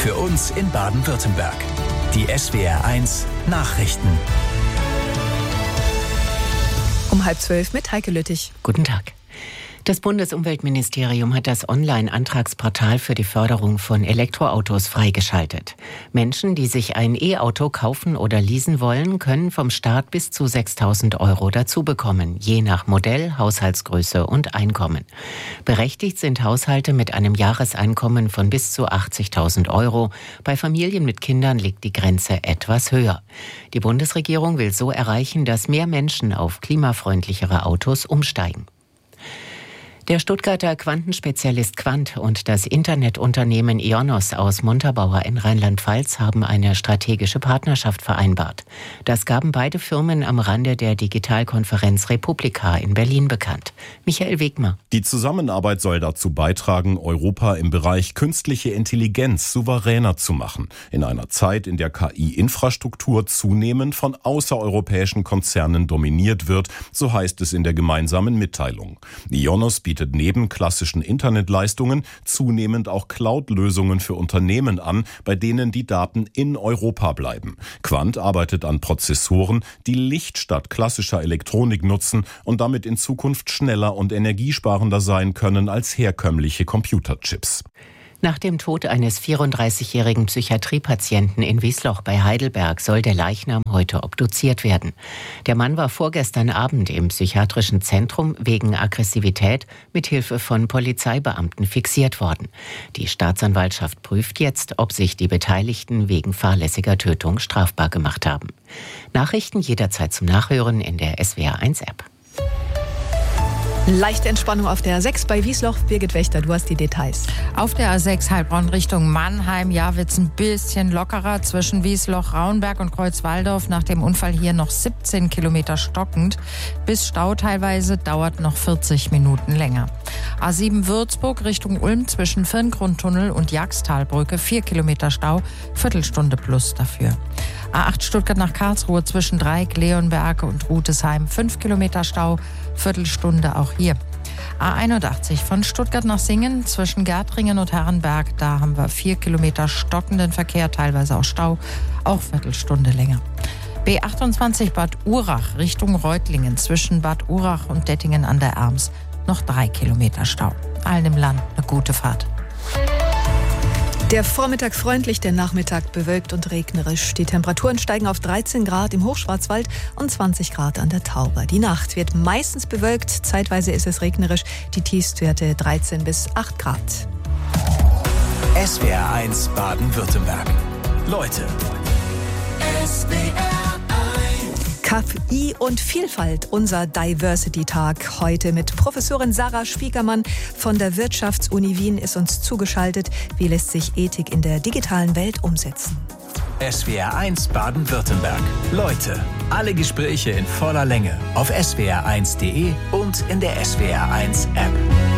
Für uns in Baden-Württemberg. Die SWR1 Nachrichten. Um 11:30 mit Heike Lüttich. Guten Tag. Das Bundesumweltministerium hat das Online-Antragsportal für die Förderung von Elektroautos freigeschaltet. Menschen, die sich ein E-Auto kaufen oder leasen wollen, können vom Staat bis zu 6.000 € dazu bekommen, je nach Modell, Haushaltsgröße und Einkommen. Berechtigt sind Haushalte mit einem Jahreseinkommen von bis zu 80.000 €. Bei Familien mit Kindern liegt die Grenze etwas höher. Die Bundesregierung will so erreichen, dass mehr Menschen auf klimafreundlichere Autos umsteigen. Der Stuttgarter Quantenspezialist Quant und das Internetunternehmen IONOS aus Montabaur in Rheinland-Pfalz haben eine strategische Partnerschaft vereinbart. Das gaben beide Firmen am Rande der Digitalkonferenz Republika in Berlin bekannt. Michael Wegmer. Die Zusammenarbeit soll dazu beitragen, Europa im Bereich künstliche Intelligenz souveräner zu machen. In einer Zeit, in der KI-Infrastruktur zunehmend von außereuropäischen Konzernen dominiert wird, so heißt es in der gemeinsamen Mitteilung. IONOS bietet neben klassischen Internetleistungen zunehmend auch Cloud-Lösungen für Unternehmen an, bei denen die Daten in Europa bleiben. Quant arbeitet an Prozessoren, die Licht statt klassischer Elektronik nutzen und damit in Zukunft schneller und energiesparender sein können als herkömmliche Computerchips. Nach dem Tod eines 34-jährigen Psychiatriepatienten in Wiesloch bei Heidelberg soll der Leichnam heute obduziert werden. Der Mann war vorgestern Abend im psychiatrischen Zentrum wegen Aggressivität mit Hilfe von Polizeibeamten fixiert worden. Die Staatsanwaltschaft prüft jetzt, ob sich die Beteiligten wegen fahrlässiger Tötung strafbar gemacht haben. Nachrichten jederzeit zum Nachhören in der SWR1-App. Leichte Entspannung auf der A6 bei Wiesloch. Birgit Wächter, du hast die Details. Auf der A6 Heilbronn Richtung Mannheim, ja, wird's ein bisschen lockerer zwischen Wiesloch, Raunberg und Kreuzwaldorf. Nach dem Unfall hier noch 17 Kilometer stockend. Bis Stau teilweise dauert noch 40 Minuten länger. A7 Würzburg Richtung Ulm zwischen Firngrundtunnel und Jagstalbrücke 4 Kilometer Stau, Viertelstunde plus dafür. A8 Stuttgart nach Karlsruhe zwischen Dreieck, Leonberg und Rudesheim 5 Kilometer Stau, Viertelstunde auch hier. A81 von Stuttgart nach Singen zwischen Gärtringen und Herrenberg, da haben wir 4 Kilometer stockenden Verkehr, teilweise auch Stau, auch Viertelstunde länger. B28 Bad Urach Richtung Reutlingen zwischen Bad Urach und Dettingen an der Erms, noch 3 Kilometer Stau. Allen im Land eine gute Fahrt. Der Vormittag freundlich, der Nachmittag bewölkt und regnerisch. Die Temperaturen steigen auf 13 Grad im Hochschwarzwald und 20 Grad an der Tauber. Die Nacht wird meistens bewölkt, zeitweise ist es regnerisch. Die Tiefstwerte 13 bis 8 Grad. SWR1 Baden-Württemberg. Leute. KI und Vielfalt, unser Diversity-Tag. Heute mit Professorin Sarah Spiekermann von der Wirtschaftsuni Wien ist uns zugeschaltet. Wie lässt sich Ethik in der digitalen Welt umsetzen? SWR1 Baden-Württemberg. Leute. Alle Gespräche in voller Länge auf swr1.de und in der SWR1 App.